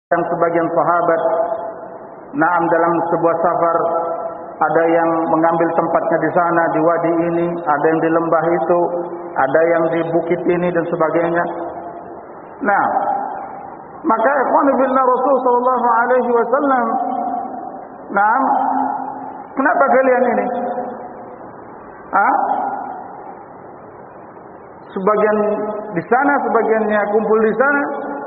yang sebagian sahabat dalam sebuah safar ada yang mengambil tempatnya di sana, di wadi ini, ada yang di lembah itu, ada yang di bukit ini dan sebagainya. Nah, maka ikhwan fillah Rasul sallallahu alaihi wasallam, kenapa kalian ini? Sebagian di sana, sebagiannya kumpul di sana.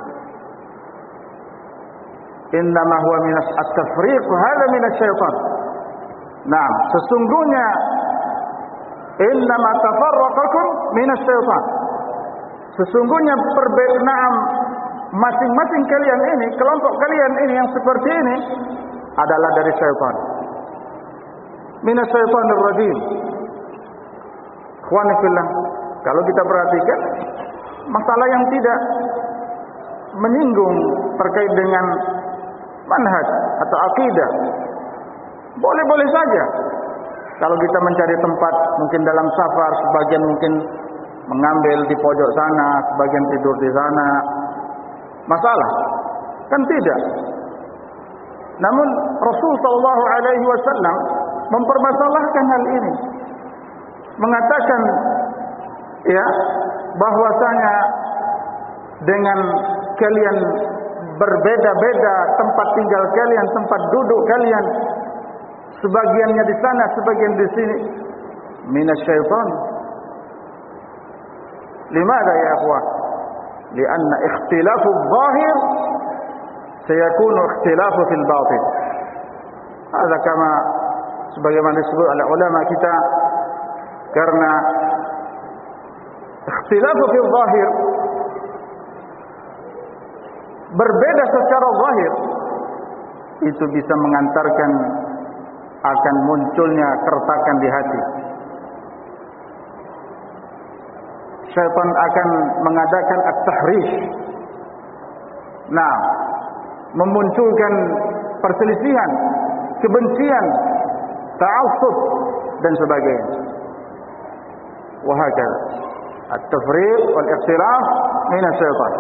Innama huwa minas at-tafriq wa hadha minas syaitan. Nah, sesungguhnya innama tafarraqakum minas syaitan. Sesungguhnya perbedaan masing-masing kalian ini, kelompok kalian ini yang seperti ini adalah dari syaitan. Minas syaitanir rajim. Ikhwani fillah, kalau kita perhatikan masalah yang tidak menyinggung terkait dengan manhaj atau akidah, boleh-boleh saja. Kalau kita mencari tempat, mungkin dalam safar, sebagian mungkin mengambil di pojok sana, sebagian tidur di sana, masalah? Kan tidak. Namun Rasul sallallahu alaihi wasallam mempermasalahkan hal ini, mengatakan bahwasanya dengan kalian berbeda-beda tempat tinggal kalian, tempat duduk kalian, sebagiannya di sana, sebagian di sini, minasyaitan. Limadha ya akhwah? Lianna ikhtilafu adh-dhahir sayakunu ikhtilafu fil batin. Hadza kama sebagaimana disebut oleh ulama kita, karena ikhtilafu fil zahir, berbeda secara zahir, itu bisa mengantarkan akan munculnya keretakan di hati. Syaitan akan mengadakan at-tahrish. Nah, memunculkan perselisihan, kebencian, ta'assub dan sebagainya. Wahakala at-tafriq wal ikhtilaf min asy-syaitan.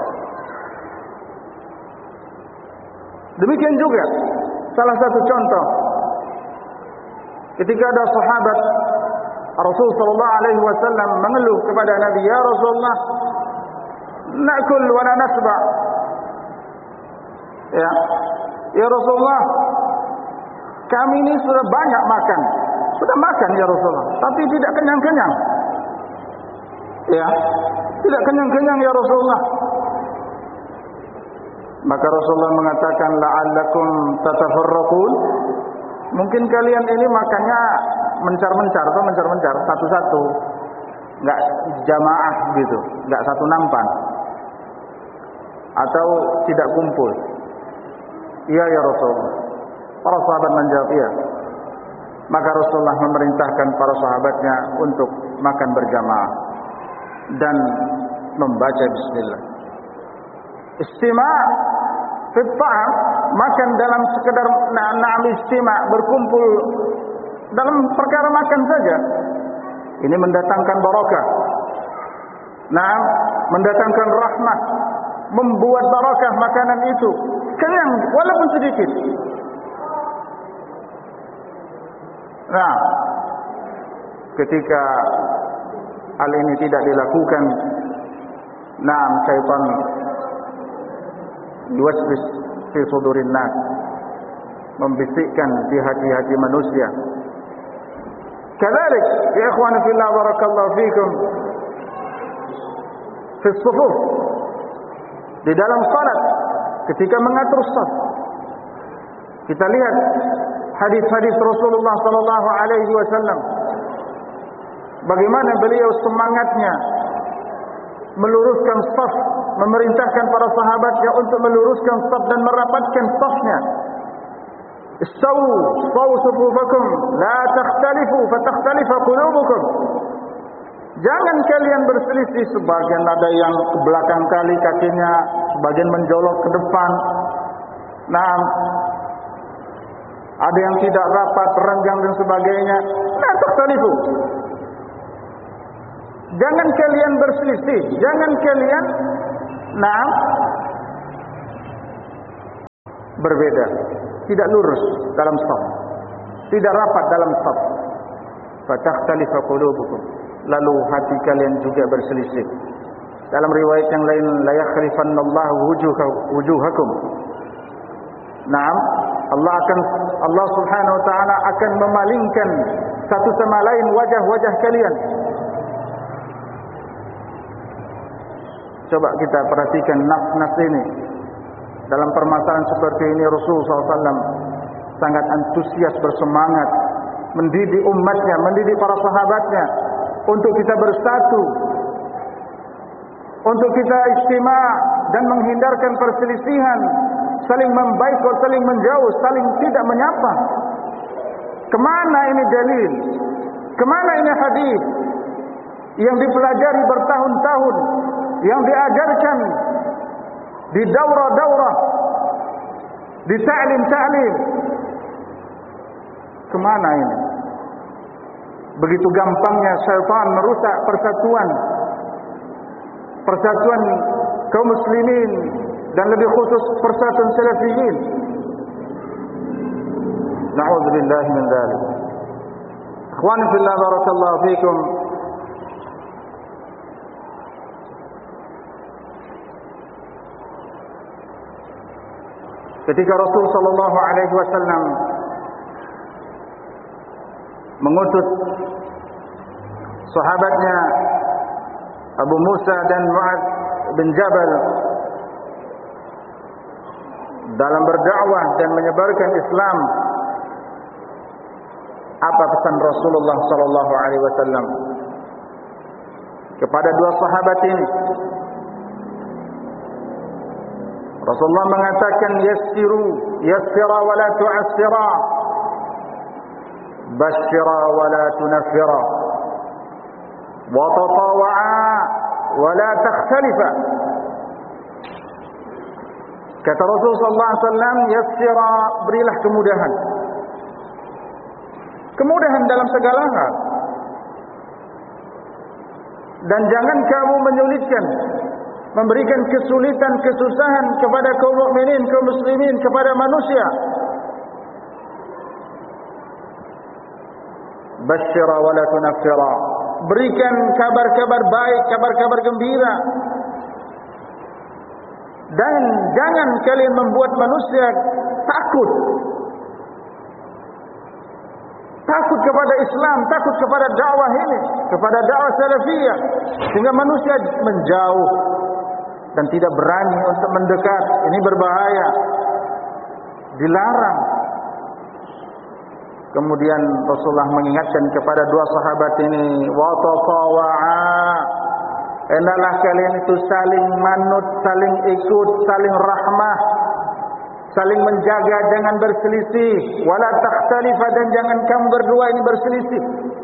Demikian juga salah satu contoh, ketika ada sahabat Rasul sallallahu alaihi wasallam mengeluh kepada Nabi, "Ya Rasulullah, na'kul wa la nasba." Ya Rasulullah, kami ini sudah banyak makan. Sudah makan ya Rasulullah, tapi tidak kenyang-kenyang. Tidak kenyang-kenyang ya Rasulullah. Maka Rasulullah mengatakan, la'allakum tatafarraqun. Mungkin kalian ini makannya mencar-mencar atau mencar-mencar satu-satu, enggak jamaah gitu, enggak satu nampan, atau tidak kumpul. Iya ya Rasulullah. Para sahabat menjawab iya. Maka Rasulullah memerintahkan para sahabatnya untuk makan berjamaah dan membaca bismillah. Istima' fi ta'am, makan dalam sekedar na'am istima', berkumpul dalam perkara makan saja, ini mendatangkan barakah. Naam, mendatangkan rahmat, membuat barakah makanan itu, kenyang walaupun sedikit. Nah, ketika hal ini tidak dilakukan, naam, syaitan yuwaswis fi sudurin nas, membisikkan di hati-hati manusia. Kadzalik ya ikhwan fillah, barakallahu fikum, fi sufuf, di dalam salat ketika mengatur shaf, kita lihat hadis-hadis Rasulullah sallallahu alaihi wasallam, bagaimana beliau semangatnya meluruskan shaf, memerintahkan para sahabatnya untuk meluruskan shaf dan merapatkan shafnya. Istawu sufufakum la takhtalifu fatakhtalifa qulubukum. Jangan kalian berselisih, sebagian ada yang ke belakang kali kakinya, sebagian menjolok ke depan. Nah, ada yang tidak rapat, renggang dan sebagainya. La takhtalifu. Jangan kalian berselisih, jangan kalian berbeda, tidak lurus dalam shaf, tidak rapat dalam shaf. Fatakhtalifu qulubukum, lalu hati kalian juga berselisih. Dalam riwayat yang lain, la yakhlifannallahu wujuhakum. Naam, Allah Subhanahu wa taala akan memalingkan satu sama lain wajah-wajah kalian. Coba kita perhatikan nas-nas ini. Dalam permasalahan seperti ini Rasulullah SAW sangat antusias, bersemangat mendidik umatnya, mendidik para sahabatnya untuk kita bersatu, untuk kita istima' dan menghindarkan perselisihan, saling membaikot, saling menjauh, saling tidak menyapa. Kemana ini dalil? Kemana ini hadis yang dipelajari bertahun-tahun, yang diajarkan di daurah-daurah, di ta'lim-ta'lim? Kemana ini? Begitu gampangnya syaitan merusak persatuan kaum muslimin, dan lebih khusus persatuan salafiyin. Na'udzubillah min dzalik. Ikhwan fillah, barakallahu fikum. Ketika Rasul sallallahu alaihi wasallam mengutus sahabatnya Abu Musa dan Mu'adz bin Jabal dalam berdakwah dan menyebarkan Islam, apa pesan Rasulullah sallallahu alaihi wasallam kepada dua sahabat ini? Rasulullah mengatakan, yassira wa la tu'assira, basyira wa la tunaffira, wa tatawa'a wa la takhtalifa. Kata Rasulullah sallallahu alaihi wasallam, yassira, berilah kemudahan. Kemudahan dalam segala hal. Dan jangan kamu menyulitkan, memberikan kesulitan, kesusahan kepada kaum mukminin, kaum muslimin, kepada manusia. Basyira wa la tunaffira, berikan kabar-kabar baik, kabar-kabar gembira. Dan jangan kalian membuat manusia takut kepada Islam, takut kepada dakwah ini, kepada dakwah salafiyah, sehingga manusia menjauh dan tidak berani untuk mendekat. Ini berbahaya, dilarang. Kemudian Rasulullah mengingatkan kepada dua sahabat ini, wa tatawa'a, hendaklah kalian itu saling manut, saling ikut, saling rahmah, saling menjaga, jangan berselisih. Wala takhtalifa, dan jangan kamu berdua ini berselisih.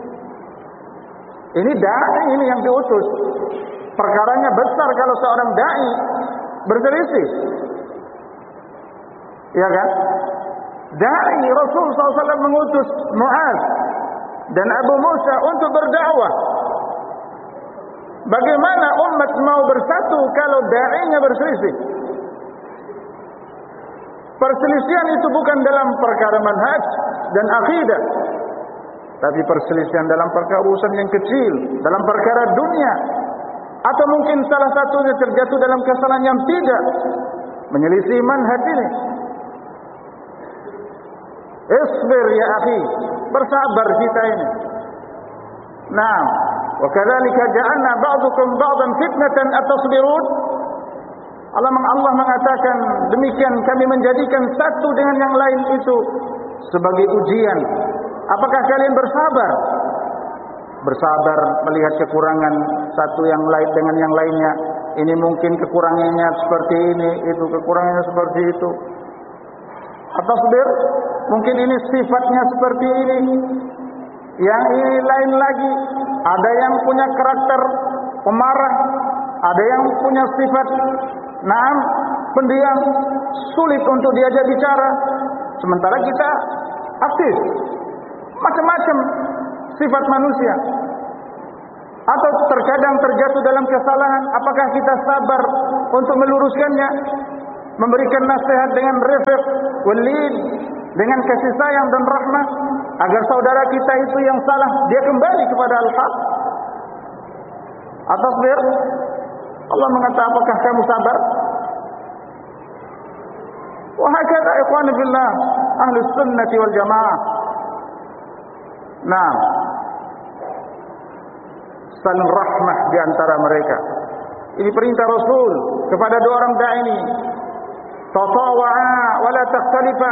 Ini dai, ini yang diutus. Perkaranya besar kalau seorang dai berselisih, ya kan? Dai Rasul SAW mengutus Mu'adz dan Abu Musa untuk berdakwah. Bagaimana umat mau bersatu kalau dai-nya berselisih? Perselisihan itu bukan dalam perkara manhaj dan akidah, tapi perselisihan dalam perkara urusan yang kecil, dalam perkara dunia, atau mungkin salah satunya terjatuh dalam kesalahan yang tidak menyelisih manhaj ini. Isbir ya akhi, bersabar kita ini. Naam, wa kadzalika ja'alna ba'dukum ba'dan fitnatan atasbirun. Allah mengatakan, demikian kami menjadikan satu dengan yang lain itu sebagai ujian. Apakah kalian bersabar? Bersabar melihat kekurangan satu yang lain dengan yang lainnya. Ini mungkin kekurangannya seperti ini, itu kekurangannya seperti itu. Atasbir, mungkin ini sifatnya seperti ini, yang ini lain lagi. Ada yang punya karakter pemarah, ada yang punya sifat pendiam, sulit untuk diajak bicara. Sementara kita aktif. Macam-macam sifat manusia. Atau terkadang terjatuh dalam kesalahan, apakah kita sabar untuk meluruskannya? memberikan nasihat dengan rifq walid, dengan kasih sayang dan rahmah, agar saudara kita itu yang salah dia kembali kepada al-haq. Atasbir, Allah mengatakan, apakah kamu sabar? Wa hakadha ikhwan fillah ahli sunnah wal jamaah. Nah, saling rahmah di antara mereka. Ini perintah Rasul kepada dua orang da'i ini. Tatawa'a wa la takhtalifa.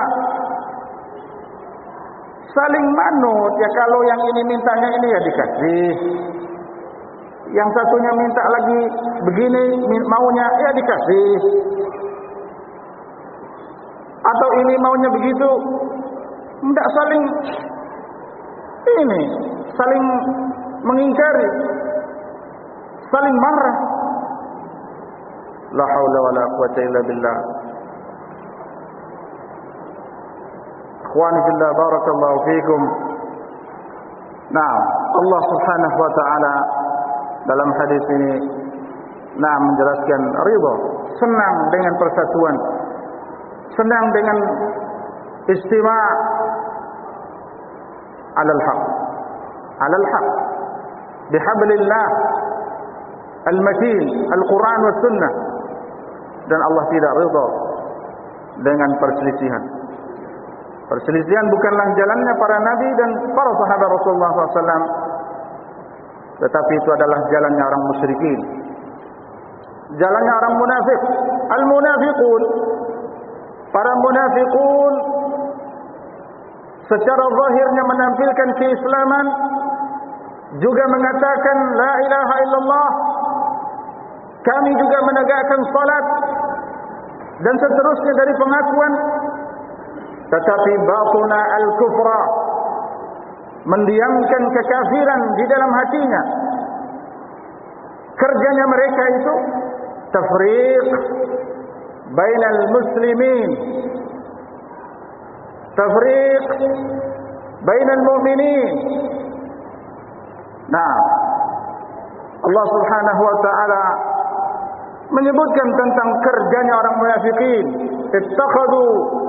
Saling manut, ya kalau yang ini mintanya ini ya dikasih. Yang satunya minta lagi begini maunya ya dikasih. Atau ini maunya begitu. Tidak saling ini, saling mengingkari, saling marah. La haula wala quwwata illa billah. Ikhwani fillah, barakallahu fikum. Nah, Allah Subhanahu wa taala dalam hadis ini menjelaskan ridha, senang dengan persatuan, senang dengan istima' alal haq bihablillah al-matin al-Quran was sunnah. Dan Allah tidak ridha dengan perselisihan. Perselisihan bukanlah jalannya para nabi dan para sahabat Rasulullah SAW, tetapi itu adalah jalannya orang musyrikin, jalannya orang munafik. Al-munafiqun, para munafiqun secara zahirnya menampilkan keislaman, juga mengatakan la ilaha illallah, kami juga menegakkan salat dan seterusnya dari pengakuan, tetapi batuna al-kufra, mendiamkan kekafiran di dalam hatinya. Kerjanya mereka itu tafriq bainal muslimin, tafriq bainal mu'minin. Nah, Allah Subhanahu wa taala menyebutkan tentang kerjanya orang munafikin. Ittakhadu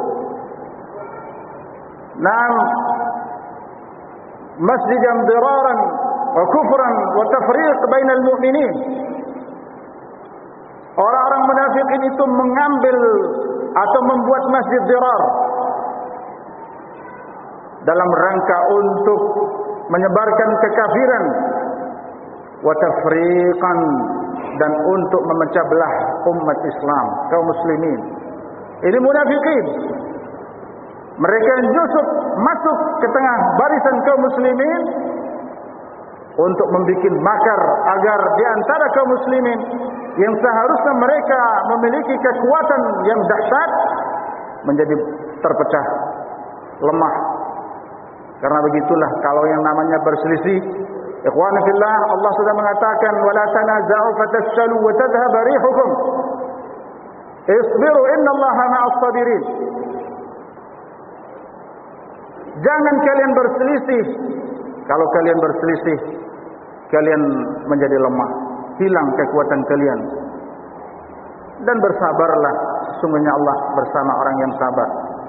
masjidan diraran wa kufran wa tafriq bainal mu'minin. Orang-orang munafikin itu mengambil atau membuat masjid dirar dalam rangka untuk menyebarkan kekafiran, wa tafriqan, dan untuk memecah belah umat Islam, kaum muslimin. Ini munafikin. Mereka justru masuk ke tengah barisan kaum muslimin untuk membuat makar agar di antara kaum muslimin yang seharusnya mereka memiliki kekuatan yang dahsyat menjadi terpecah, lemah. Karena begitulah kalau yang namanya berselisih, ikhwan fillah, Allah sudah mengatakan wala tanaza'u fatafshalu wa tadhhab rihukum. Isbiru innallaha ma'as sabirin. Jangan kalian berselisih. Kalau kalian berselisih, kalian menjadi lemah, hilang kekuatan kalian. Dan bersabarlah, sesungguhnya Allah bersama orang yang sabar.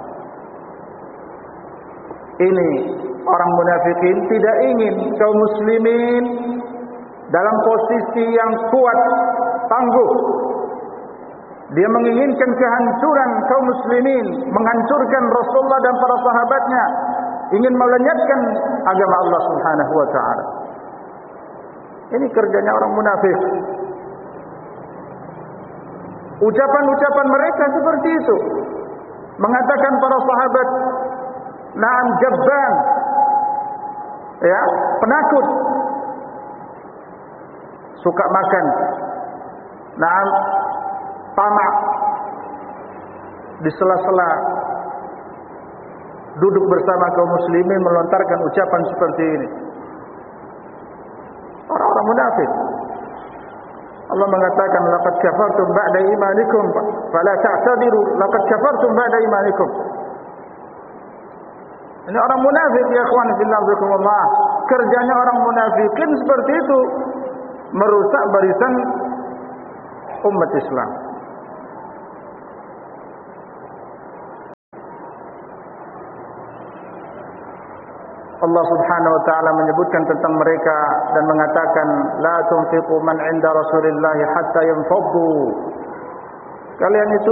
Ini orang munafikin tidak ingin kaum muslimin dalam posisi yang kuat, tangguh. Dia menginginkan kehancuran kaum muslimin, menghancurkan Rasulullah dan para sahabatnya, ingin melenyapkan agama Allah Subhanahu wa taala. Ini kerjanya orang munafik. Ucapan-ucapan mereka seperti itu, mengatakan para sahabat na'am jabban, ya, penakut, suka makan, na'am tamak, di sela-sela duduk bersama kaum muslimin melontarkan ucapan seperti ini. Orang-orang munafik. Allah mengatakan laqad kafartum ba'da imanikum fala ta'tadiru laqad kafartum ba'da imanikum. Ini orang munafik, ya ikhwan fillah zakumullah. Kerjanya orang munafikin seperti itu, merusak barisan umat Islam. Allah Subhanahu wa taala menyebutkan tentang mereka dan mengatakan la tunfiqu man 'inda Rasulillah hatta yanfaddu. Kalian itu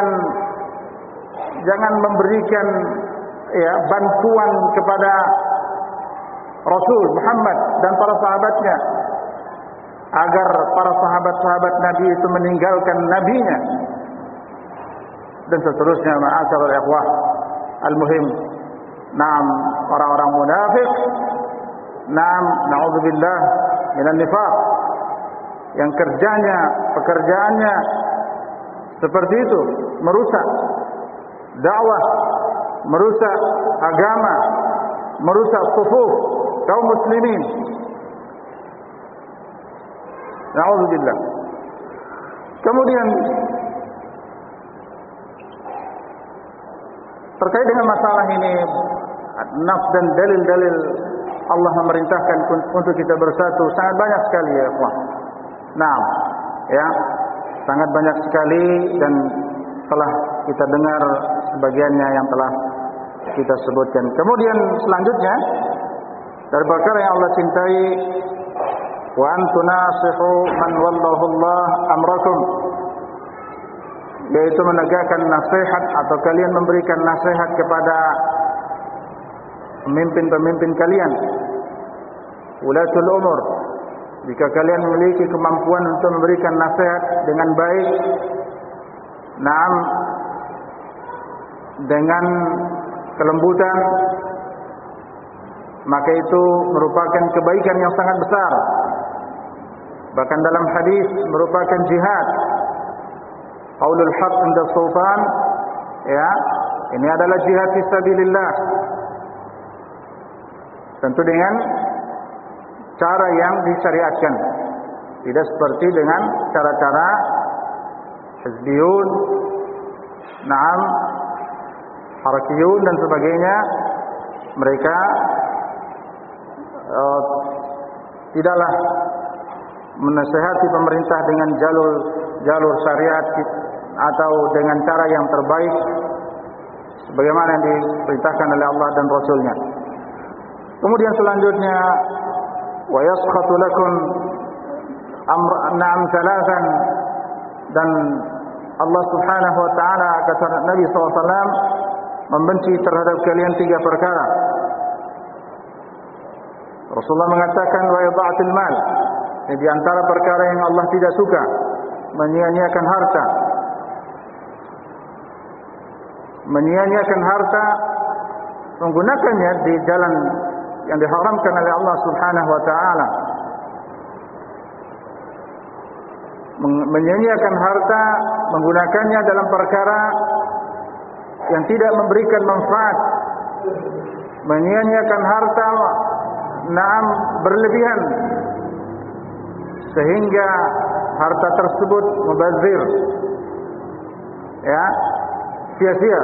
jangan memberikan bantuan kepada Rasul Muhammad dan para sahabatnya agar para sahabat-sahabat Nabi itu meninggalkan nabinya dan seterusnya. Ma'asyiral ikhwah, al-muhim, naam, orang-orang munafik, naam, na'udzubillah minan nifaq, yang pekerjaannya seperti itu, merusak dakwah, merusak agama, merusak sufuf kaum muslimin. Na'udzubillah. Kemudian terkait dengan masalah ini, nas dan dalil-dalil Allah memerintahkan untuk kita bersatu sangat banyak sekali ya ikhwan. Nah, ya, sangat banyak sekali dan telah kita dengar sebagiannya yang telah kita sebutkan. Kemudian selanjutnya dari perkara yang Allah cintai, wa antunasihu man wallahu Allah amrakum, yaitu menegakkan nasihat atau kalian memberikan nasihat kepada pemimpin-pemimpin kalian, ulatul umur. Jika kalian memiliki kemampuan untuk memberikan nasihat dengan baik, naam, dengan kelembutan, maka itu merupakan kebaikan yang sangat besar. Bahkan dalam hadis merupakan jihad. Qaulul haq inda sultan, ya, ini adalah jihad fisabilillah. Tentu dengan cara yang disyariatkan, tidak seperti dengan cara-cara hizbiyun, naam, harakiyun dan sebagainya. Mereka tidaklah menasihati pemerintah dengan jalur syariat atau dengan cara yang terbaik sebagaimana yang diperintahkan oleh Allah dan Rasulnya. Kemudian selanjutnya, wa yaskhatu lakum na'am thalathan, dan Allah Subhanahu wa taala, kata Nabi SAW, membenci terhadap kalian 3 perkara. Rasulullah mengatakan wa idha'atul mal, di antara perkara yang Allah tidak suka, menyia-nyiakan harta. Menyia-nyiakan harta, menggunakannya di jalan yang diharamkan oleh Allah Subhanahu wa taala. Menyia-nyiakan harta, menggunakannya dalam perkara yang tidak memberikan manfaat. Menyia-nyiakan harta, naam, berlebihan sehingga harta tersebut mubazir, ya, sia-sia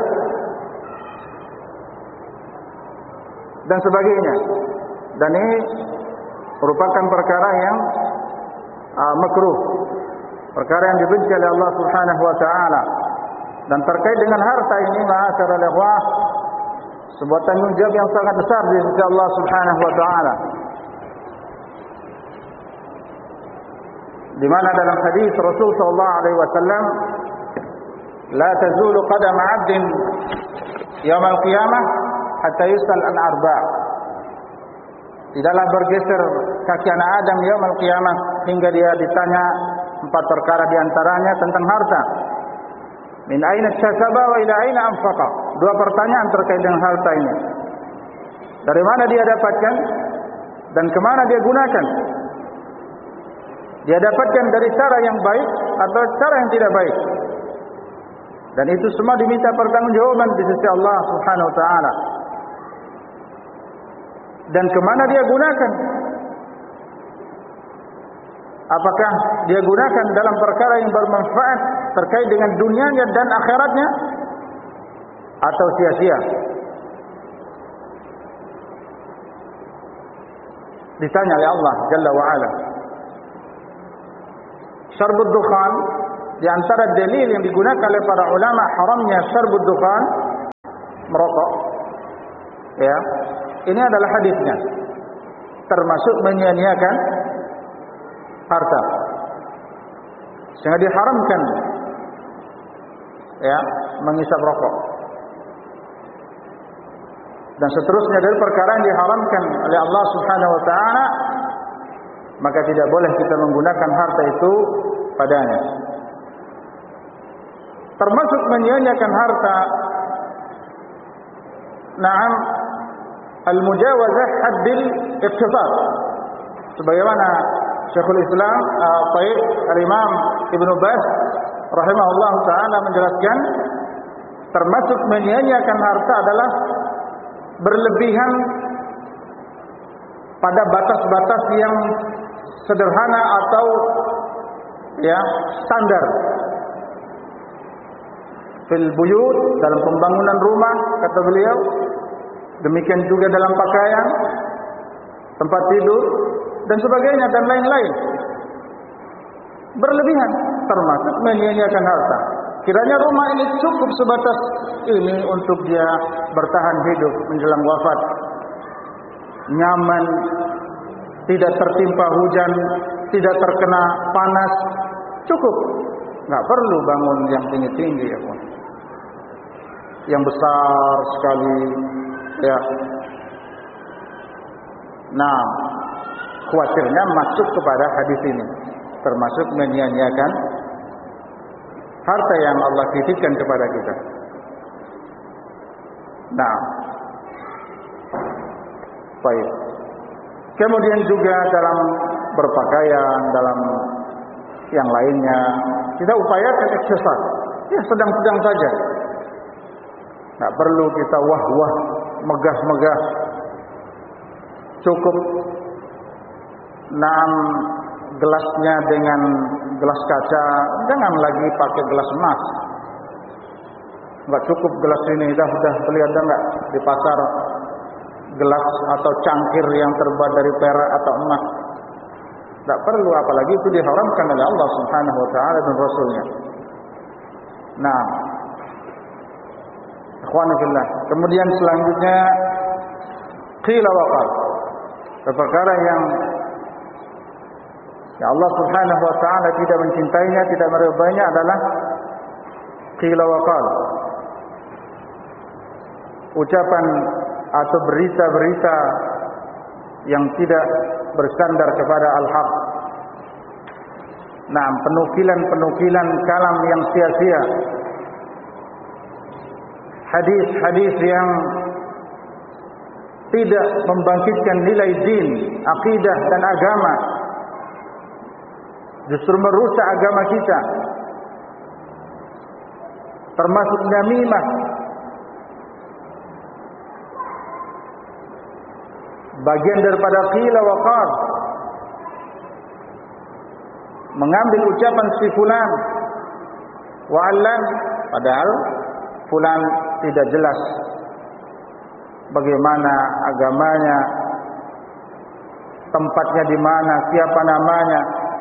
dan sebagainya. Dan ini merupakan perkara yang makruh, perkara yang dibenci oleh Allah Subhanahu wa taala. Dan terkait dengan harta ini, ma'asyiral ikhwah, sebuah tanggung jawab yang sangat besar di sisi Allah Subhanahu wa taala. Di mana dalam hadis Rasul sallallahu alaihi wasallam, la tazulu qadama 'abdin yaum al-qiyamah hatta yus'al an arba'. Tidaklah bergeser kaki anak Adam yaum al-qiyamah hingga dia ditanya 4 perkara, di antaranya tentang harta. Min aina iktasaba wa ila aina anfaqa. 2 pertanyaan terkait dengan harta ini. Dari mana dia dapatkan dan kemana dia gunakan? Dia dapatkan dari cara yang baik atau cara yang tidak baik. Dan itu semua diminta pertanggungjawaban di sisi Allah Subhanahu wa taala. Dan kemana dia gunakan? Apakah dia gunakan dalam perkara yang bermanfaat terkait dengan dunianya dan akhiratnya, atau sia-sia? Ditanya oleh Allah Jalla wa'ala. Syarbud dukhan, di antara dalil yang digunakan oleh para ulama haramnya syarbud dukhan, merokok. Ya, ini adalah hadisnya. Termasuk menyia-nyiakan harta. Sehingga diharamkan ya, mengisap rokok. Dan seterusnya dari perkara yang diharamkan oleh Allah Subhanahu wa taala, maka tidak boleh kita menggunakan harta itu padanya. Termasuk menyia-nyiakan harta, na'am, al-mujawazah haddil iqtisad. Sebagaimana Syekhul Islam Al-Imam Ibnu Baz rahimahullah taala menjelaskan, termasuk menyia-nyiakan harta adalah berlebihan pada batas-batas yang sederhana atau ya standar. Fil buyut, dalam pembangunan rumah, kata beliau. Demikian juga dalam pakaian, tempat tidur, dan sebagainya, dan lain-lain. Berlebihan, termasuk menyia-nyiakan harta. Kiranya rumah ini cukup sebatas ini untuk dia bertahan hidup menjelang wafat. Nyaman, tidak tertimpa hujan, tidak terkena panas, cukup. Nggak perlu bangun yang tinggi-tinggi ya, yang besar sekali ya. Nah, khawatirnya masuk kepada hadis ini, termasuk menyia-nyiakan harta yang Allah titipkan kepada kita. Nah, baik. Kemudian juga dalam berpakaian, dalam yang lainnya, kita upayakan ikhtisar. Ya, sedang-sedang saja. Tak perlu kita wah-wah, megah-megah. Cukup 6 gelasnya dengan gelas kaca, jangan lagi pakai gelas emas. Enggak cukup gelas ini, dah beli ada enggak di pasar gelas atau cangkir yang terbuat dari perak atau emas. Tak perlu, apalagi itu diharamkan oleh Allah Subhanahu wa taala dan Rasulnya. Nah, ikhwani fillah, kemudian selanjutnya qila wa qal. Perkara yang ya Allah Subhanahu wa taala tidak mencintainya, tidak meridainya adalah qila wa qal. Ucapan atau berita-berita yang tidak bersandar kepada al-haq. Nah, penukilan-penukilan kalam yang sia-sia. Hadis-hadis yang tidak membangkitkan nilai din, akidah dan agama, justru merusak agama kita. Termasuk namimah, bagian daripada qila wa qal. Mengambil ucapan si fulan wa allan, padahal fulan tidak jelas bagaimana agamanya, tempatnya di mana, siapa namanya.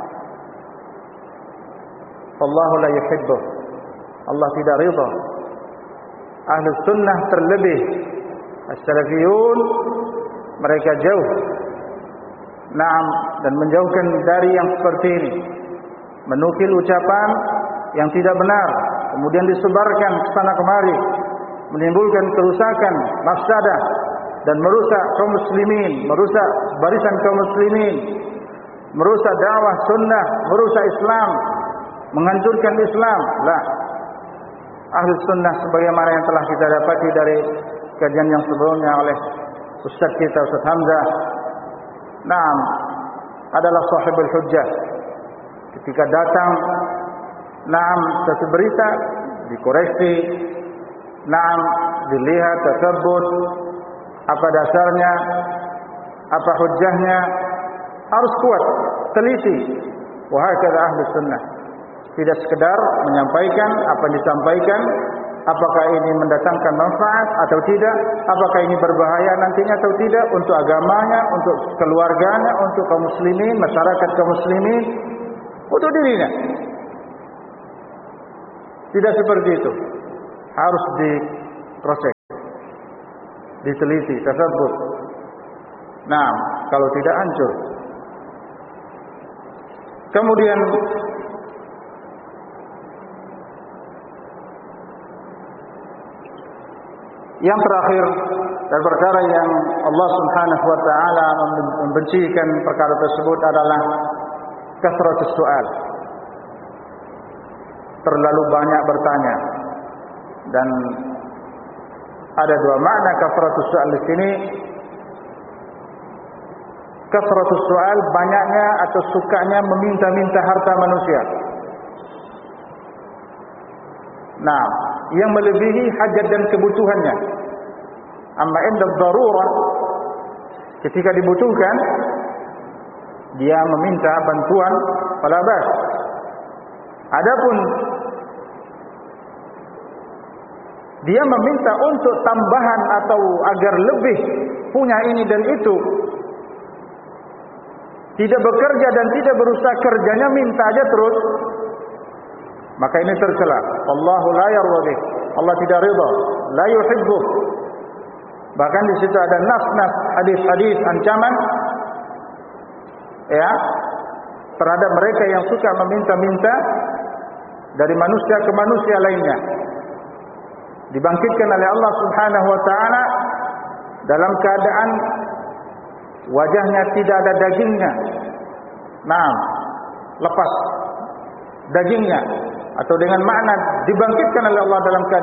Wallahu la yuhibbu, Allah tidak ridha. Ahlus sunnah terlebih, as-salafiyun, mereka jauh, naam, dan menjauhkan dari yang seperti ini, menukil ucapan yang tidak benar, kemudian disebarkan ke sana kemari, menimbulkan kerusakan, mafsadah, dan merusak kaum muslimin, merusak barisan kaum muslimin, merusak dakwah sunnah, merusak Islam, menghancurkan Islam. Lah, Ahlus sunnah sebagaimana yang telah kita dapati dari kajian yang sebelumnya oleh Ustaz kita, Ustaz Hamzah, naam, adalah sahibul hujjah. Ketika datang, naam, satu berita, dikoreksi, naam, dilihat, tersebut, apa dasarnya, apa hujjahnya, harus kuat, teliti. Wahai kata Ahlus sunnah, tidak sekedar menyampaikan apa yang disampaikan, apakah ini mendatangkan manfaat atau tidak, apakah ini berbahaya nantinya atau tidak untuk agamanya, untuk keluarganya, untuk kaum muslimin, masyarakat kaum muslimin, untuk dirinya. Tidak seperti itu. Harus diproses. diteliti, tadabbur. Nah, kalau tidak hancur. Kemudian yang terakhir dan perkara yang Allah Subhanahu wa taala membencikan perkara tersebut adalah kasratus soal. Terlalu banyak bertanya. Dan ada dua makna kasratus soal di sini. Kasratus soal, banyaknya atau sukanya meminta-minta harta manusia. Nah, yang melebihi hajat dan kebutuhannya. Amma inda darurah, ketika dibutuhkan, dia meminta bantuan, fala bas. Adapun dia meminta untuk tambahan atau agar lebih punya ini dan itu, tidak bekerja dan tidak berusaha kerjanya, minta aja terus, maka ini tercela. Allahu la yarda, Allah tidak ridha, la yuhibbu. Bahkan di situ ada nas-nas hadis-hadis ancaman ya terhadap mereka yang suka meminta-minta dari manusia ke manusia lainnya. Dibangkitkan oleh Allah Subhanahu wa taala dalam keadaan wajahnya tidak ada dagingnya. Naam, lepas dagingnya, atau dengan makna dibangkitkan oleh Allah dalam keadaan